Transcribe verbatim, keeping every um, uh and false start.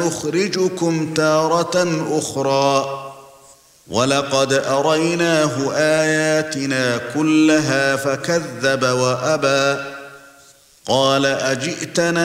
نخرجكم تارة أخرى ولقد أريناه آياتنا كلها فكذب وأبى قال أجئتنا